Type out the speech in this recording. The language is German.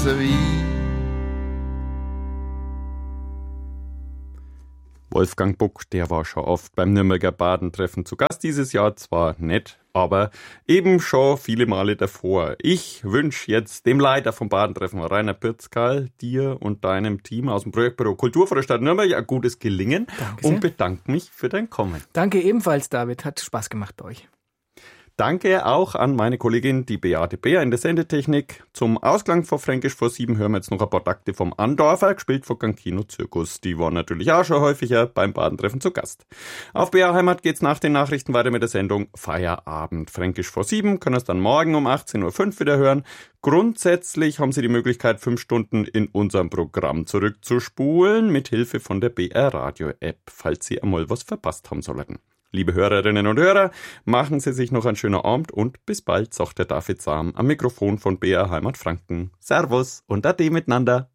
vis-à-vis. Wolfgang Buck, der war schon oft beim Nürnberger Badentreffen zu Gast. Dieses Jahr zwar nicht, aber eben schon viele Male davor. Ich wünsche jetzt dem Leiter vom Badentreffen, Rainer Pirzkal, dir und deinem Team aus dem Projektbüro Kultur für die Stadt Nürnberg ein gutes Gelingen. Danke und bedanke mich für dein Kommen. Danke ebenfalls, David. Hat Spaß gemacht bei euch. Danke auch an meine Kollegin, die Beate Beer in der Sendetechnik. Zum Ausklang von Fränkisch vor 7 hören wir jetzt noch ein paar Takte vom Andorfer, gespielt von Cankino Zirkus. Die waren natürlich auch schon häufiger beim Badentreffen zu Gast. Auf BR Heimat geht's nach den Nachrichten weiter mit der Sendung Feierabend. Fränkisch vor 7 können es dann morgen um 18.05 Uhr wieder hören. Grundsätzlich haben Sie die Möglichkeit, 5 Stunden in unserem Programm zurückzuspulen, mit Hilfe von der BR Radio App, falls Sie einmal was verpasst haben sollten. Liebe Hörerinnen und Hörer, machen Sie sich noch einen schönen Abend und bis bald, sagt der David Sam am Mikrofon von BR Heimat Franken. Servus und Ade miteinander.